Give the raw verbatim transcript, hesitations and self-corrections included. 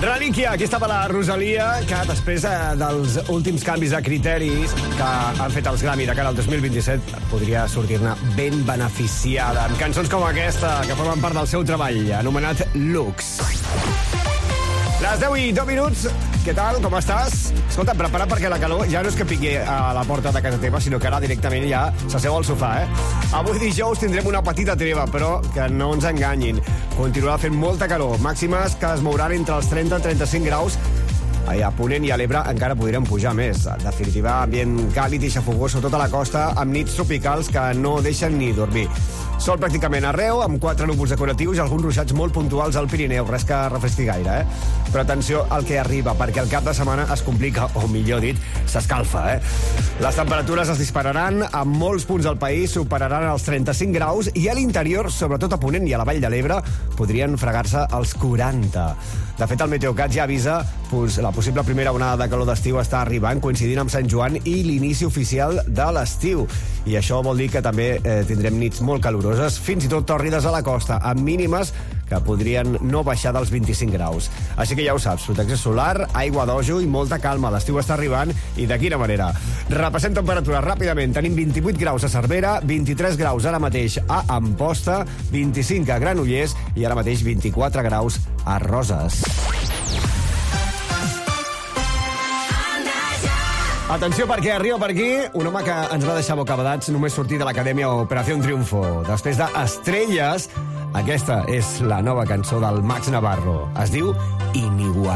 Relíquia, aquí estava la Rosalia, que després eh, dels últims canvis de criteris que han fet els Grammy de cara al dos mil vint-i-set podria sortir-ne ben beneficiada amb cançons com aquesta, que formen part del seu treball, anomenat Lux. Les deu i dos minuts, què tal, com estàs? Escolta, prepara't perquè la calor ja no és que piqui a la porta de casa teva, sinó que ara directament ja s'asseu al sofà, eh? Avui dijous tindrem una petita treva, però que no ens enganyin. Continuarà fent molta calor, màximes que es mouran entre els trenta i trenta-cinc graus. A Ponent i a l'Ebre encara podrem pujar més. En definitiva, ambient càlid i xafogós a tota la costa, amb nits tropicals que no deixen ni dormir. Sol pràcticament arreu, amb quatre núvols decoratius i alguns ruixats molt puntuals al Pirineu, res que refresqui gaire, eh? Però atenció al que arriba, perquè el cap de setmana es complica, o millor dit, s'escalfa, eh? Les temperatures es dispararan, a molts punts del país superaran els trenta-cinc graus i a l'interior, sobretot a Ponent i a la Vall de l'Ebre, podrien fregar-se els quaranta. De fet, el Meteocat ja avisa pues, la possible primera onada de calor d'estiu està arribant, coincidint amb Sant Joan i l'inici oficial de l'estiu. I això vol dir que també eh, tindrem nits molt caloroses, fins i tot tòrrides a la costa, amb mínimes que podrien no baixar dels vint-i-cinc graus. Així que ja ho saps, protecció solar, aigua d'ojo i molta calma. L'estiu està arribant i de quina manera. Repassem temperatures ràpidament. Tenim vint-i-vuit graus a Cervera, vint-i-tres graus ara mateix a Amposta, vint-i-cinc a Granollers i ara mateix vint-i-quatre graus a Roses. Atenció, perquè arriba per aquí un home que ens va deixar bocabadats només sortir de l'acadèmia Operación Triunfo. Després d'Estrelles, aquesta és la nova cançó del Max Navarro. Es diu Inigualable.